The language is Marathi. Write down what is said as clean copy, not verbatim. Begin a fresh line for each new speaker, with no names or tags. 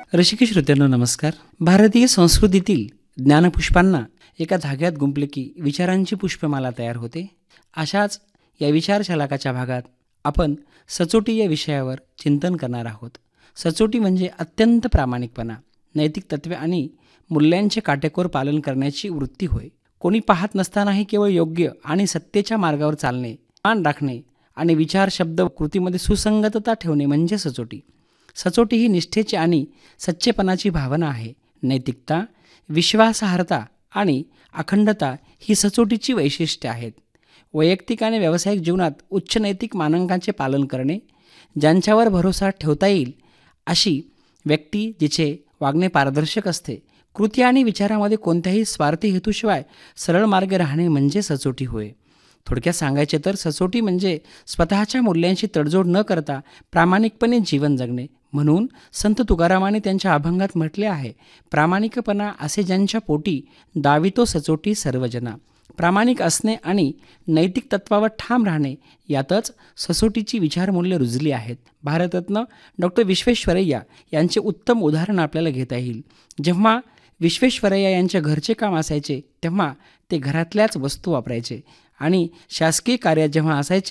ऋषिकेश श्रोत्यांनो नमस्कार. भारतीय संस्कृतीतील ज्ञानपुष्पांना एका धाग्यात गुंफले की विचारांची पुष्पमाला तयार होते. अशाच या विचारशलाकाच्या भागात आपण सचोटी या विषयावर चिंतन करणार आहोत. सचोटी म्हणजे अत्यंत प्रामाणिकपणा, नैतिक तत्त्वे आणि मूल्यांचे काटेकोर पालन करण्याची वृत्ती होय. कोणी पाहत नसतानाही केवळ योग्य आणि सत्तेच्या मार्गावर चालणे, मान राखणे आणि विचार, शब्द, कृतीमध्ये सुसंगतता ठेवणे म्हणजे सचोटी. सचोटी ही निष्ठेची आणि सच्चेपणाची भावना आहे. नैतिकता, विश्वासार्हता आणि अखंडता ही सचोटीची वैशिष्ट्ये आहेत. वैयक्तिक आणि व्यावसायिक जीवनात उच्च नैतिक मानकांचे पालन करणे, ज्यांच्यावर भरोसा ठेवता येईल अशी व्यक्ती, जिचे वागणे पारदर्शक असते, कृती आणि विचारामध्ये कोणत्याही स्वार्थी हेतूशिवाय सरळ मार्गे राहणे म्हणजे सचोटी होय. थोडक्यात सांगायचे तर सचोटी म्हणजे स्वतःच्या मूल्यांशी तडजोड न करता प्रामाणिकपणे जीवन जगणे. म्हणून संत तुकारामाने त्यांच्या अभंगात म्हटले आहे, प्रामाणिकपणा असे ज्यांच्या पोटी, दावितो सचोटी सर्वजना. प्रामाणिक असणे आणि नैतिक तत्वावर ठाम राहणे यातच सचोटीची विचारमूल्य रुजली आहेत. भारतरत्न डॉक्टर विश्वेश्वरय्या यांचे उत्तम उदाहरण आपल्याला घेता येईल. जेव्हा विश्वेश्वरय्या यांच्या घरचे काम असायचे तेव्हा ते घरातल्याच वस्तू वापरायचे आणि शासकीय कार्यात जेव्हा असायचे